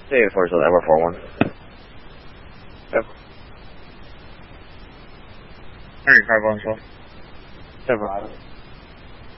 C84 is on Ever 41. Yep. Harry, 5 on 12. Silverado.